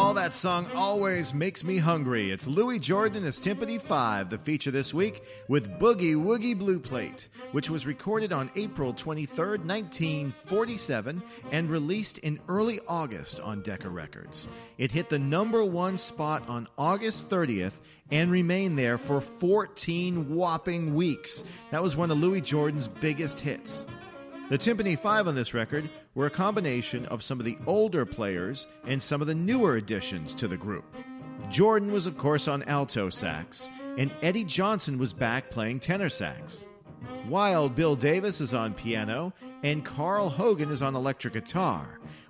Oh, that song always makes me hungry. It's Louis Jordan and his Timpani 5, the feature this week with Boogie Woogie Blue Plate, which was recorded on April 23rd, 1947, and released in early August on Decca Records. It hit the number one spot on August 30th and remained there for 14 whopping weeks. That was one of Louis Jordan's biggest hits. The Timpani 5 on this record were a combination of some of the older players and some of the newer additions to the group. Jordan was, of course, on alto sax, and Eddie Johnson was back playing tenor sax. Wild Bill Davis is on piano, and Carl Hogan is on electric guitar.